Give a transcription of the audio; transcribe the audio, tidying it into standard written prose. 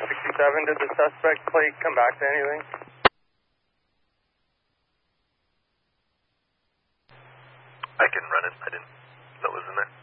567, did the suspect plate come back to anything? I can run it. I didn't know it was in there.